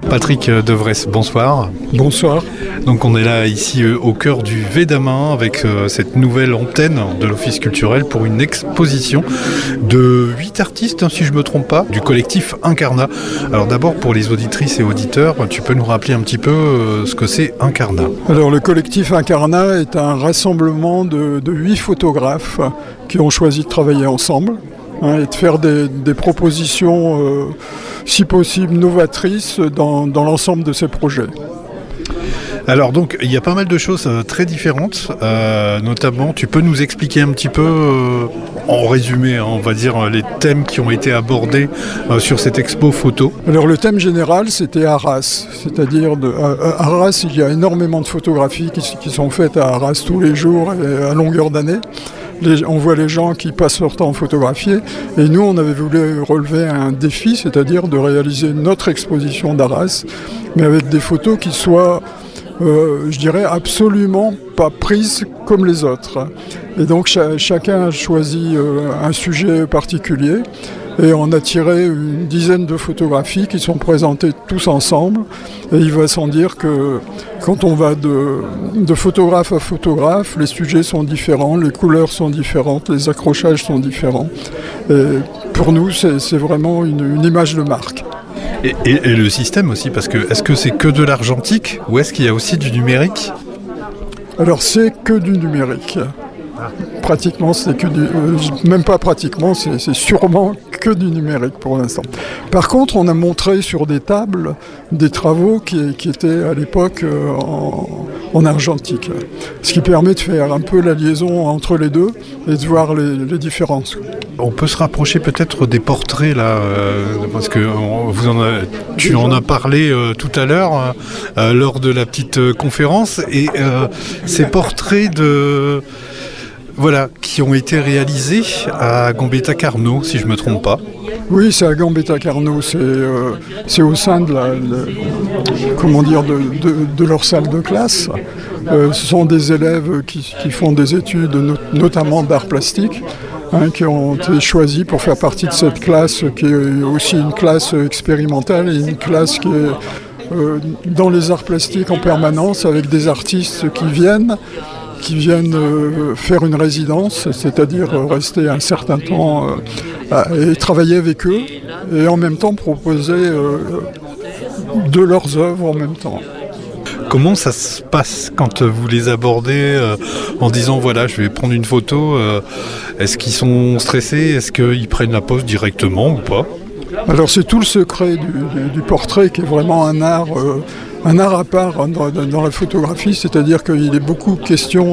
Patrick Devresse, bonsoir. Bonsoir. Donc on est là ici au cœur du Védamin avec cette nouvelle antenne de l'Office culturel pour une exposition de 8 artistes, si je ne me trompe pas, du collectif Incarnat. Alors d'abord pour les auditrices et auditeurs, tu peux nous rappeler un petit peu ce que c'est Incarnat? Alors le collectif Incarnat est un rassemblement de 8 photographes qui ont choisi de travailler ensemble et de faire des propositions, si possible, novatrices dans l'ensemble de ces projets. Alors donc il y a pas mal de choses très différentes, notamment tu peux nous expliquer un petit peu, en résumé, on va dire les thèmes qui ont été abordés sur cette expo photo. Alors le thème général c'était Arras, c'est-à-dire à Arras il y a énormément de photographies qui sont faites à Arras tous les jours et à longueur d'année. On voit les gens qui passent leur temps à photographier et nous on avait voulu relever un défi, c'est-à-dire de réaliser notre exposition d'Arras, mais avec des photos qui soient, je dirais, absolument pas prises comme les autres. Et donc chacun a choisi un sujet particulier et on a tiré une dizaine de photographies qui sont présentées tous ensemble. Et il va sans dire que quand on va de photographe à photographe, les sujets sont différents, les couleurs sont différentes, les accrochages sont différents. Et pour nous, c'est vraiment une image de marque. Et le système aussi, parce que est-ce que c'est que de l'argentique ou est-ce qu'il y a aussi du numérique? Alors c'est que du numérique. Pratiquement, c'est que même pas pratiquement, c'est sûrement que du numérique pour l'instant. Par contre, on a montré sur des tables des travaux qui étaient à l'époque en argentique. Ce qui permet de faire un peu la liaison entre les deux et de voir les différences. On peut se rapprocher peut-être des portraits là, parce que tu en as parlé tout à l'heure lors de la petite conférence et ces portraits qui ont été réalisés à Gambetta Carnot, si je ne me trompe pas. Oui, c'est à Gambetta Carnot, c'est au sein de leur salle de classe. Ce sont des élèves qui font des études, notamment d'art plastique, qui ont été choisis pour faire partie de cette classe, qui est aussi une classe expérimentale et une classe qui est dans les arts plastiques en permanence, avec des artistes qui viennent faire une résidence, c'est-à-dire rester un certain temps et travailler avec eux, et en même temps proposer de leurs œuvres en même temps. Comment ça se passe quand vous les abordez en disant voilà, je vais prendre une photo, est-ce qu'ils sont stressés, est-ce qu'ils prennent la pose directement ou pas? Alors c'est tout le secret du portrait qui est vraiment un art à part dans la photographie, c'est-à-dire qu'il est beaucoup question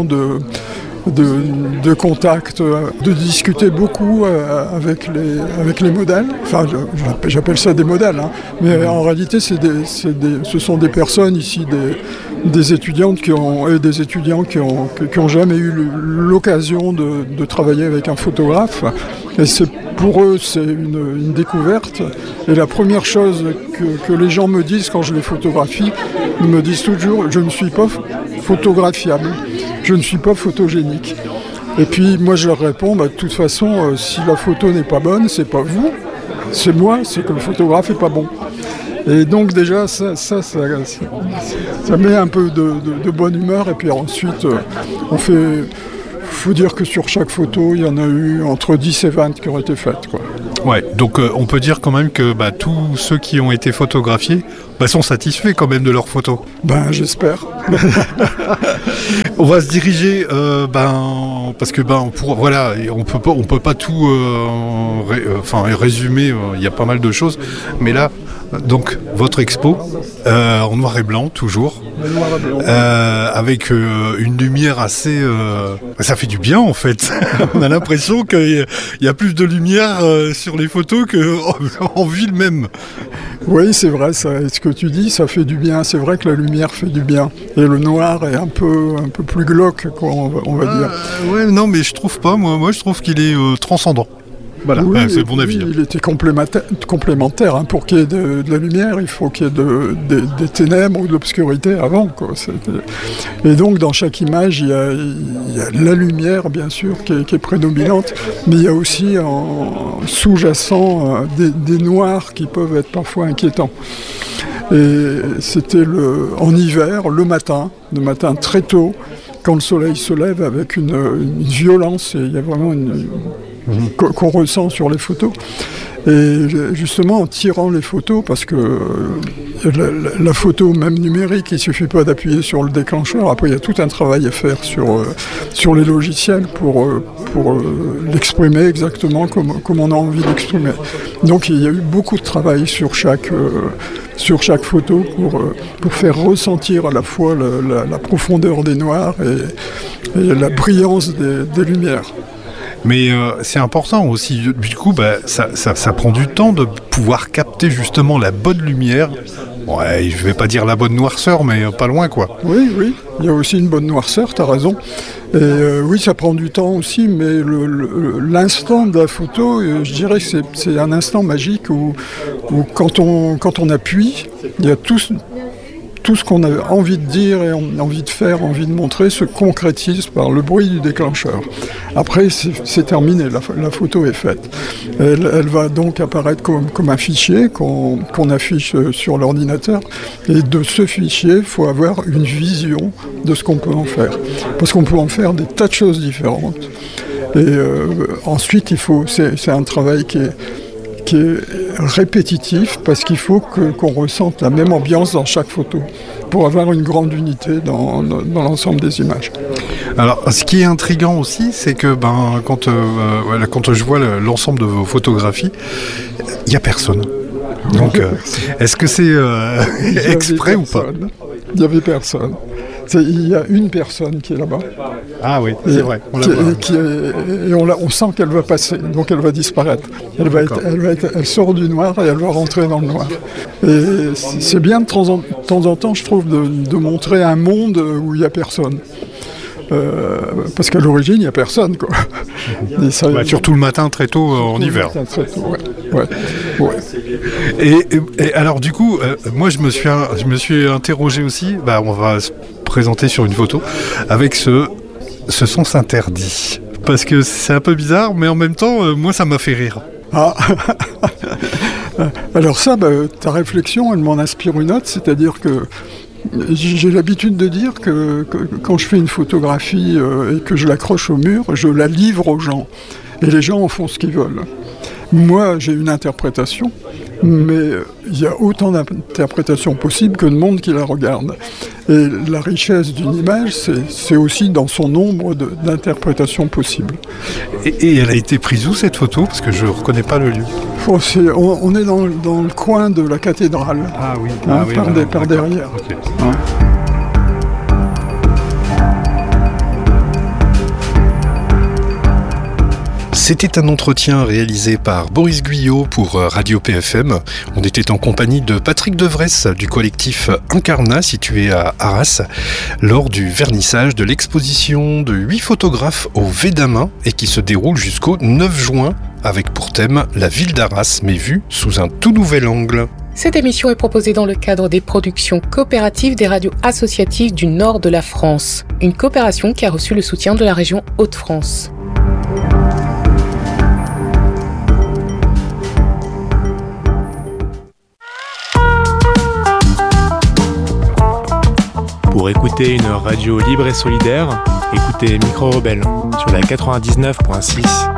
de contact, de discuter beaucoup avec les modèles. Enfin, j'appelle ça des modèles, mais en réalité, ce sont des personnes ici, des étudiantes et des étudiants qui ont jamais eu l'occasion de travailler avec un photographe. Et pour eux, c'est une découverte. Et la première chose que les gens me disent quand je les photographie, ils me disent toujours « je ne suis pas photographiable, je ne suis pas photogénique ». Et puis moi je leur réponds de toute façon, si la photo n'est pas bonne, c'est pas vous, c'est moi, c'est que le photographe n'est pas bon. Et donc déjà, ça met un peu de bonne humeur. Et puis ensuite, faut dire que sur chaque photo, il y en a eu entre 10 et 20 qui ont été faites, quoi. Ouais, donc on peut dire quand même que tous ceux qui ont été photographiés sont satisfaits quand même de leurs photos. J'espère. On va se diriger, parce que on peut pas tout résumer. Il y a pas mal de choses, mais là, donc votre expo en noir et blanc toujours, avec une lumière assez, ça fait du bien en fait. On a l'impression qu'il y a plus de lumière sur les photos qu'en ville même. Oui, c'est vrai, ce que tu dis, ça fait du bien. C'est vrai que la lumière fait du bien. Et le noir est un peu plus glauque, quoi, on va dire. Ouais, non, mais je trouve pas. Moi, je trouve qu'il est transcendant. Voilà, oui, c'est mon avis. Il était complémentaire. Pour qu'il y ait de la lumière, il faut qu'il y ait des ténèbres ou de l'obscurité avant, quoi. Et donc, dans chaque image, il y a la lumière, bien sûr, qui est prédominante, mais il y a aussi en sous-jacent des noirs qui peuvent être parfois inquiétants. Et c'était en hiver, le matin très tôt, quand le soleil se lève avec une violence, et il y a vraiment qu'on ressent sur les photos. Et justement en tirant les photos, parce que la photo même numérique, il ne suffit pas d'appuyer sur le déclencheur, après il y a tout un travail à faire sur les logiciels pour l'exprimer exactement comme on a envie d'exprimer. Donc il y a eu beaucoup de travail sur chaque photo pour faire ressentir à la fois la profondeur des noirs et la brillance des lumières. Mais c'est important aussi, du coup, ça prend du temps de pouvoir capter justement la bonne lumière. Ouais, je vais pas dire la bonne noirceur, mais pas loin, quoi. Oui, il y a aussi une bonne noirceur, tu as raison. Et oui, ça prend du temps aussi, mais l'instant de la photo, je dirais que c'est un instant magique où quand on appuie, il y a tout ce qu'on a envie de dire et envie de faire, envie de montrer, se concrétise par le bruit du déclencheur. Après, c'est terminé, la photo est faite. Elle va donc apparaître comme un fichier qu'on affiche sur l'ordinateur. Et de ce fichier, il faut avoir une vision de ce qu'on peut en faire. Parce qu'on peut en faire des tas de choses différentes. Et ensuite, c'est un travail qui est répétitif, parce qu'il faut qu'on ressente la même ambiance dans chaque photo pour avoir une grande unité dans l'ensemble des images. Alors, ce qui est intriguant aussi, c'est que quand je vois l'ensemble de vos photographies, il n'y a personne. Donc, est-ce que c'est exprès ou pas ? Il n'y avait personne. Il y a une personne qui est là-bas. Ah oui, c'est vrai. On sent qu'elle va passer, donc elle va disparaître. Elle sort du noir et elle va rentrer dans le noir. Et c'est bien de temps en temps, je trouve, de montrer un monde où il n'y a personne. Parce qu'à l'origine, il n'y a personne, quoi. Et ça, surtout le matin très tôt en hiver. Très tôt, ouais. Et alors du coup, moi je me suis interrogé aussi. On va se présenter sur une photo avec ce sens interdit, parce que c'est un peu bizarre, mais en même temps, moi ça m'a fait rire. Ah. Alors ça, ta réflexion, elle m'en inspire une autre, c'est-à-dire que j'ai l'habitude de dire que quand je fais une photographie et que je l'accroche au mur, je la livre aux gens. Et les gens en font ce qu'ils veulent. Moi, j'ai une interprétation, mais il y a autant d'interprétations possibles que de monde qui la regarde. Et la richesse d'une image, c'est aussi dans son nombre d'interprétations possibles. Et elle a été prise où, cette photo ? Parce que je ne reconnais pas le lieu. On est dans le coin de la cathédrale. Ah oui, par derrière. Okay. Ouais. C'était un entretien réalisé par Boris Guyot pour Radio PFM. On était en compagnie de Patrick Devresse du collectif Incarnat situé à Arras lors du vernissage de l'exposition de 8 photographes au Védamin et qui se déroule jusqu'au 9 juin avec pour thème la ville d'Arras mais vue sous un tout nouvel angle. Cette émission est proposée dans le cadre des productions coopératives des radios associatives du nord de la France. Une coopération qui a reçu le soutien de la région Hauts-de-France. Pour écouter une radio libre et solidaire, écoutez Micro Rebelle sur la 99.6.